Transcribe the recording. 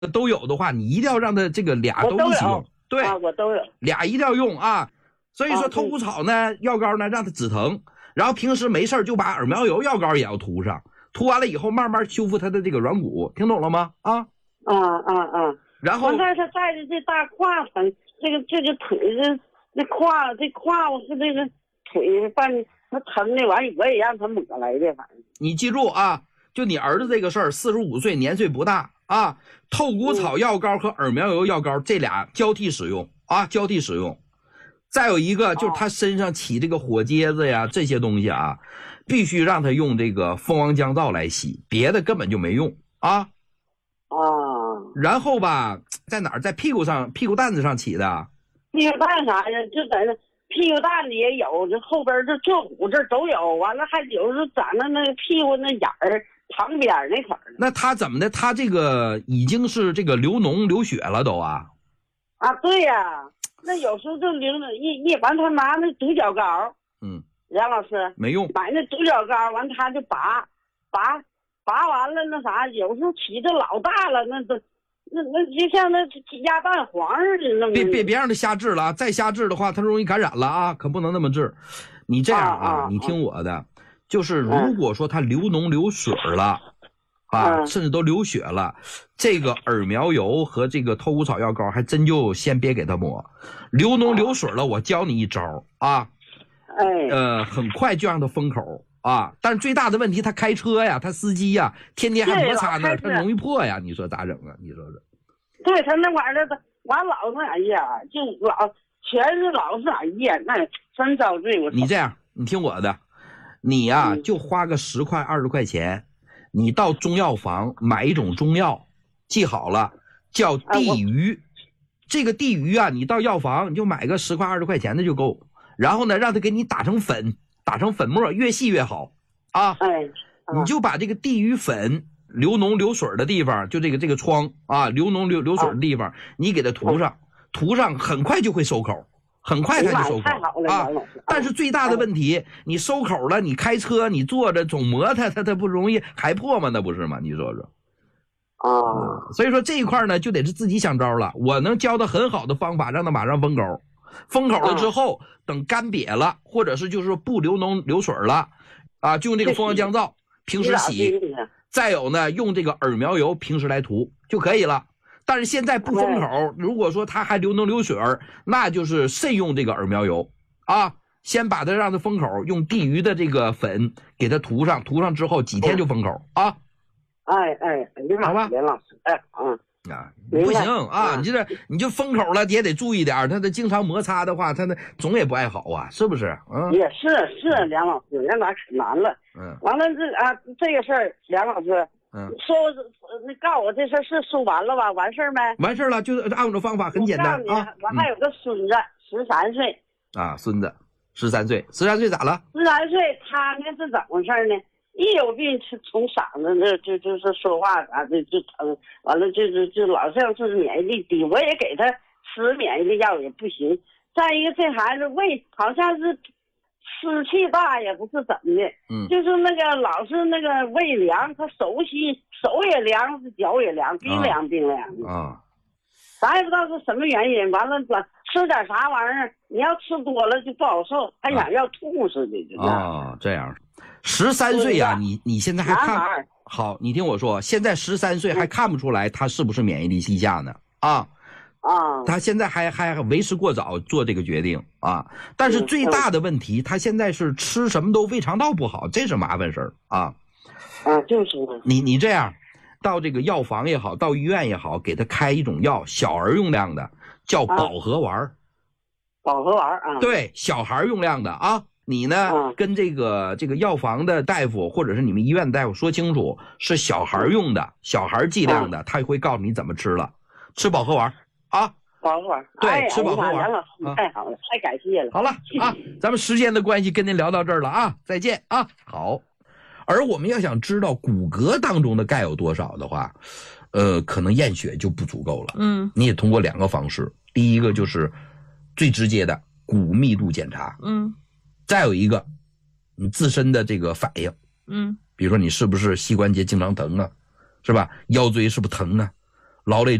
都有的话，你一定要让他这个俩都一起用。对， 我都有， 俩一定要用啊。所以说头骨草呢，药膏呢让它止疼，然后平时没事就把耳苗油药膏也要涂上，涂完了以后慢慢修复它的这个软骨，听懂了吗？啊，然后但是带着这大胯疼，这个腿这胯和这个腿半那疼的完，我也让他抹来的，反正你记住啊，就你儿子这个事儿，45岁年岁不大啊，透骨草药膏和耳苗油药膏这俩交替使用啊，交替使用。再有一个就是他身上起这个火疖子呀，这些东西啊，必须让他用这个蜂王浆皂来洗，别的根本就没用啊。然后吧，在哪儿？在屁股上、屁股蛋子上起的。 屁股蛋啥的，就在那屁股蛋子也有，这后边这坐骨这都有，完了还有时长在那个屁股那眼儿旁边那块儿。 那他怎么的？他这个已经是这个流脓流血了都啊？ 对呀，那有时候就流了一完，他拿那独角膏，梁老师没用， 买那独角膏完他就拔完了那啥，有时候起的老大了，那就像那鸭蛋黄似的那么。 别让他瞎治了啊！再瞎治的话，他容易感染了啊，可不能那么治。你这样啊，你听我的，就是如果说他流脓流水了甚至都流血了，这个耳苗油和这个透骨草药膏还真就先别给他抹。流脓流水了，我教你一招啊，很快就让他封口啊。但是最大的问题，他开车呀，他司机呀，天天还摩擦那，他容易破呀。你说咋整啊？你说说。 对他那玩意儿的，完老是哎呀，就全是老是哎呀，那真遭罪。 你这样，你听我的，你呀就花个10块20块钱，你到中药房买一种中药，记好了，叫地榆。这个地榆啊，你到药房你就买个10块20块钱的就够，然后呢让他给你打成粉，打成粉末，越细越好啊。你就把这个地榆粉流脓流水的地方，就这个疮啊，流脓流水的地方，你给它涂上，很快就会收口，很快它就收口啊。但是最大的问题，你收口了，你开车你坐着总磨它不容易还破吗？那不是吗？你说说。所以说这一块呢，就得是自己想招了。我能教他很好的方法，让他马上封口。封口了之后，等干瘪了，或者是就是说不流脓流水了啊，就用这个蜂王浆皂平时洗。再有呢，用这个耳苗油平时来涂就可以了。但是现在不封口，如果说它还流脓流水，那就是慎用这个耳苗油啊。先把它让它封口，用地榆的这个粉给它涂上，涂上之后几天就封口啊。 好吧，连老师， 不行啊！你就封口了，也得注意点，它的经常摩擦的话，它总也不爱好啊，是不是？ 也是梁老师，那可难了。完了这个事儿，梁老师，说你告诉我这事儿是说完了吧？完事儿没？ 完事儿了，就是按照方法很简单啊。 我还有个孙子，13岁啊，孙子13岁，13岁咋了 ？13岁，他呢是怎么回事呢？一有病从嗓子那就是说话啥的就疼，完了就老像是免疫力低，我也给他吃免疫力药也不行。再一个这孩子胃好像是湿气大也不是怎么的，就是那个老是那个胃凉，他手也凉，脚也凉，冰凉的啊。咱也不知道是什么原因，完了吃点啥玩意儿，你要吃多了就不好受，还想要吐似的。 这样。13岁呀，你现在还看好？你听我说，现在13岁还看不出来他是不是免疫力低下呢？他现在还为时过早做这个决定啊。但是最大的问题，他现在是吃什么都胃肠道不好，这是麻烦事儿啊。 就是你这样，到这个药房也好，到医院也好，给他开一种药，小儿用量的，叫保和丸。 保和丸啊？ 对，小孩用量的啊。你呢，跟这个药房的大夫或者是你们医院的大夫说清楚，是小孩用的，小孩剂量的，他会告诉你怎么吃了。吃保和丸啊， 保和丸， 对，吃保和丸。 杨老师太好了，太感谢了。 好了啊，咱们时间的关系跟您聊到这儿了啊，再见啊。好，而我们要想知道骨骼当中的钙有多少的话，可能验血就不足够了。你也通过2个方式，第一个就是最直接的骨密度检查。再有一个，你自身的这个反应，比如说你是不是膝关节经常疼啊，是吧？腰椎是不是疼啊？ 劳累